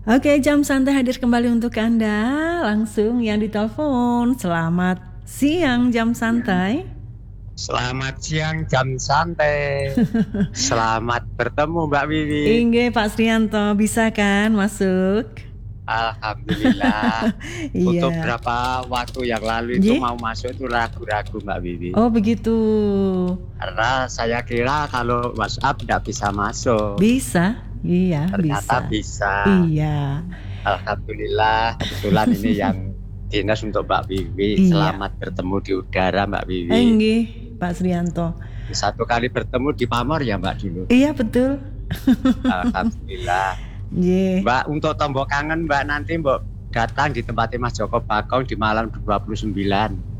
Oke, jam santai hadir kembali untuk Anda. Langsung yang ditelepon. Selamat siang jam santai. Selamat siang jam santai. Selamat bertemu Mbak Wiwi. Inge Pak Srianto, bisa kan masuk? Alhamdulillah. Untuk Iya. berapa waktu yang lalu itu Ji? mau masuk itu ragu-ragu Mbak Wiwi. Oh begitu. Karena saya kira kalau WhatsApp tidak bisa masuk. Bisa? Iya, Ternyata bisa. Iya. Alhamdulillah. Kebetulan ini yang dinas untuk Mbak Wiwi. Iya. Selamat bertemu di udara Mbak Wiwi. Nggih, Pak Srianto. Satu kali bertemu di Pamor ya Mbak dulu. Iya betul. Alhamdulillah. Nggih. Mbak, untuk tombol kangen Mbak nanti Mbak datang di tempatnya Mas Joko Bakong di malam 29.